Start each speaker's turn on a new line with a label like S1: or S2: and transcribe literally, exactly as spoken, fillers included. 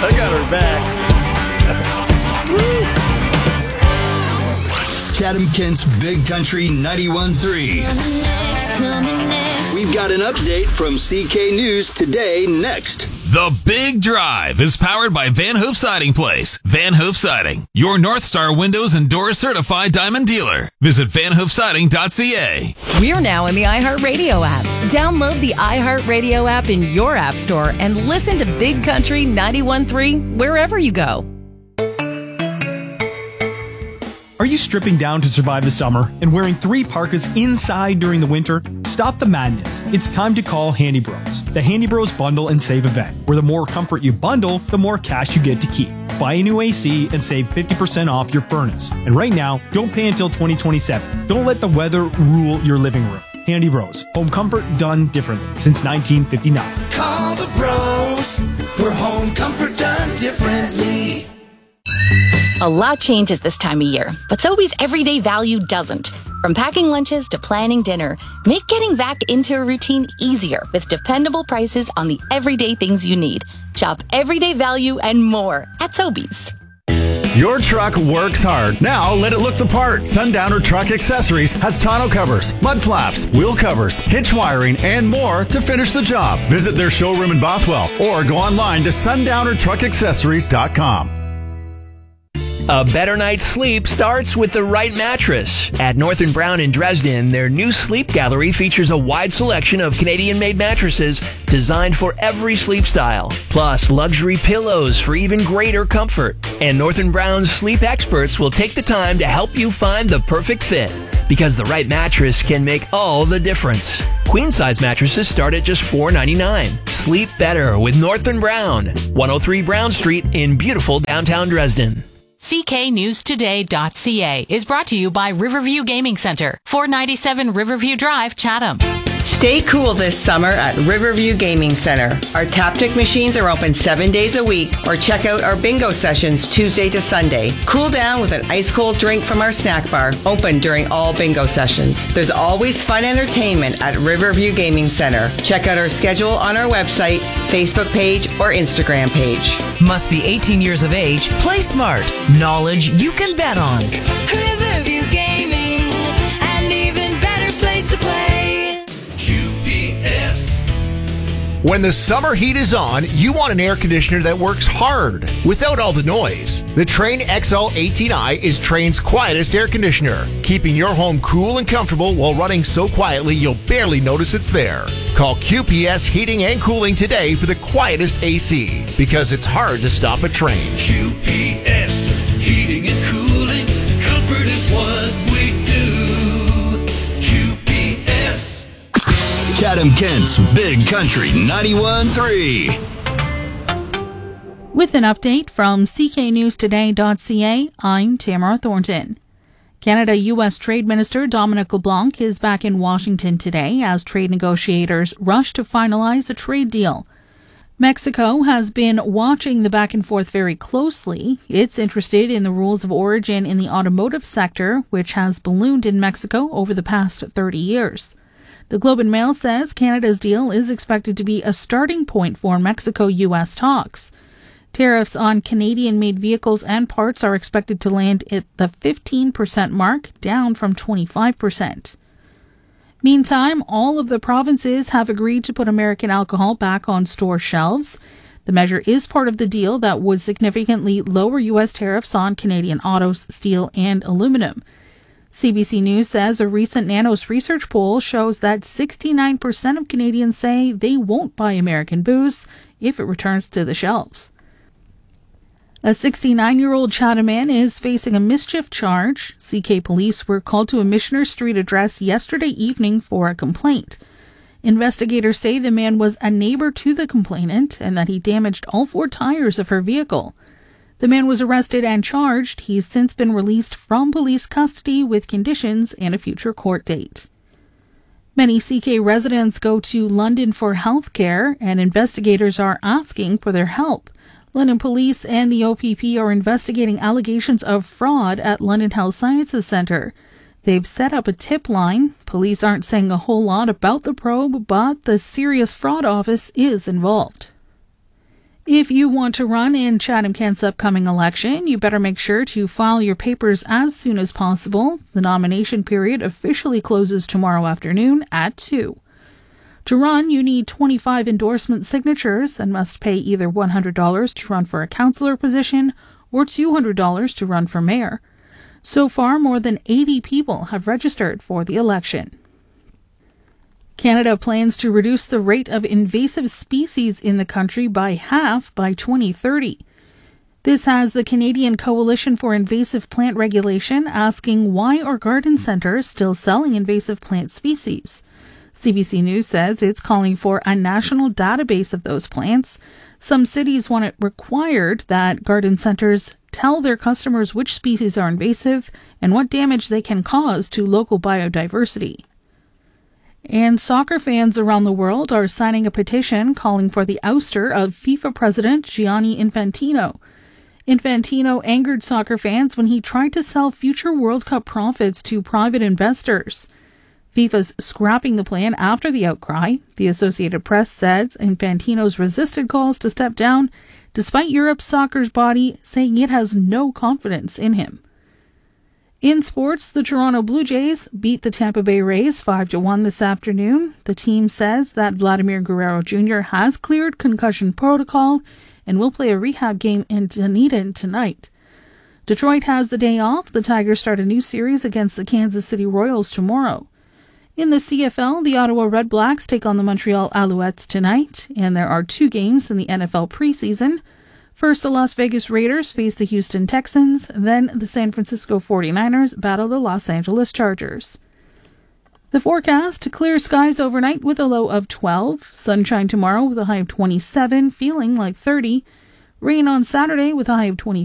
S1: I got her back.
S2: Chatham Kent's Big Country ninety-one point three. We've got an update from C K News Today next.
S3: The Big Drive is powered by Van Hoof Siding Place. Van Hoof Siding, your North Star Windows and Doors certified diamond dealer. Visit van hoof siding dot c a.
S4: We're now in the iHeartRadio app. Download the iHeartRadio app in your app store and listen to Big Country ninety-one point three wherever you go.
S5: Are you stripping down to survive the summer and wearing three parkas inside during the winter? Stop the madness. It's time to call Handy Bros. The Handy Bros Bundle and Save event, where the more comfort you bundle, the more cash you get to keep. Buy a new A C and save fifty percent off your furnace. And right now, don't pay until twenty twenty-seven. Don't let the weather rule your living room. Handy Bros. Home comfort done differently since nineteen fifty-nine.
S6: Call the bros. We're home comfort done differently.
S7: A lot changes this time of year, but Sobeys everyday value doesn't. From packing lunches to planning dinner, make getting back into a routine easier with dependable prices on the everyday things you need. Shop everyday value and more at Sobeys.
S8: Your truck works hard. Now let it look the part. Sundowner Truck Accessories has tonneau covers, mud flaps, wheel covers, hitch wiring, and more to finish the job. Visit their showroom in Bothwell or go online to sundowner truck accessories dot com.
S9: A better night's sleep starts with the right mattress. At North and Brown in Dresden, their new sleep gallery features a wide selection of Canadian-made mattresses designed for every sleep style, plus luxury pillows for even greater comfort. And North and Brown's sleep experts will take the time to help you find the perfect fit, because the right mattress can make all the difference. Queen-size mattresses start at just four dollars and ninety-nine cents. Sleep better with North and Brown, one oh three Brown Street in beautiful downtown Dresden.
S10: C K News Today dot c a is brought to you by Riverview Gaming Center, four ninety-seven Riverview Drive, Chatham.
S11: Stay cool this summer at Riverview Gaming Center. Our Taptic machines are open seven days a week, or check out our bingo sessions Tuesday to Sunday. Cool down with an ice-cold drink from our snack bar, open during all bingo sessions. There's always fun entertainment at Riverview Gaming Center. Check out our schedule on our website, Facebook page, or Instagram page.
S12: Must be eighteen years of age. Play smart. Knowledge you can bet on.
S6: Riverview Gaming, an even better place to play. Q P S.
S13: When the summer heat is on, you want an air conditioner that works hard without all the noise. The Trane X L eighteen i is Trane's quietest air conditioner, keeping your home cool and comfortable while running so quietly you'll barely notice it's there. Call Q P S Heating and Cooling today for the quietest A C, because it's hard to stop a Trane.
S6: Q P S Heating and Cooling, comfort is what we do. Q P S.
S2: Chatham Kent's Big Country ninety-one point three.
S14: With an update from C K News Today dot c a, I'm Tamara Thornton. Canada-U S Trade Minister Dominic LeBlanc is back in Washington today as trade negotiators rush to finalize a trade deal. Mexico has been watching the back and forth very closely. It's interested in the rules of origin in the automotive sector, which has ballooned in Mexico over the past thirty years. The Globe and Mail says Canada's deal is expected to be a starting point for Mexico-U S talks. Tariffs on Canadian-made vehicles and parts are expected to land at the fifteen percent mark, down from twenty-five percent. Meantime, all of the provinces have agreed to put American alcohol back on store shelves. The measure is part of the deal that would significantly lower U S tariffs on Canadian autos, steel, and aluminum. C B C News says a recent Nanos research poll shows that sixty-nine percent of Canadians say they won't buy American booze if it returns to the shelves. A sixty-nine-year-old Chatham man is facing a mischief charge. C K police were called to a Missioner Street address yesterday evening for a complaint. Investigators say the man was a neighbor to the complainant and that he damaged all four tires of her vehicle. The man was arrested and charged. He's since been released from police custody with conditions and a future court date. Many C K residents go to London for health care, and investigators are asking for their help. London Police and the O P P are investigating allegations of fraud at London Health Sciences Centre. They've set up a tip line. Police aren't saying a whole lot about the probe, but the Serious Fraud Office is involved. If you want to run in Chatham-Kent's upcoming election, you better make sure to file your papers as soon as possible. The nomination period officially closes tomorrow afternoon at two. To run, you need twenty-five endorsement signatures and must pay either one hundred dollars to run for a councillor position or two hundred dollars to run for mayor. So far, more than eighty people have registered for the election. Canada plans to reduce the rate of invasive species in the country by half by twenty thirty. This has the Canadian Coalition for Invasive Plant Regulation asking why are garden centres still selling invasive plant species. C B C News says it's calling for a national database of those plants. Some cities want it required that garden centres tell their customers which species are invasive and what damage they can cause to local biodiversity. And soccer fans around the world are signing a petition calling for the ouster of FIFA president Gianni Infantino. Infantino angered soccer fans when he tried to sell future World Cup profits to private investors. FIFA's scrapping the plan after the outcry. The Associated Press said Infantino's resisted calls to step down, despite Europe's soccer's body saying it has no confidence in him. In sports, the Toronto Blue Jays beat the Tampa Bay Rays five to one this afternoon. The team says that Vladimir Guerrero Junior has cleared concussion protocol and will play a rehab game in Dunedin tonight. Detroit has the day off. The Tigers start a new series against the Kansas City Royals tomorrow. In the C F L, the Ottawa Red Blacks take on the Montreal Alouettes tonight, and there are two games in the N F L preseason. First, the Las Vegas Raiders face the Houston Texans, then the San Francisco forty-niners battle the Los Angeles Chargers. The forecast, clear skies overnight with a low of twelve, sunshine tomorrow with a high of twenty-seven, feeling like thirty, rain on Saturday with a high of twenty.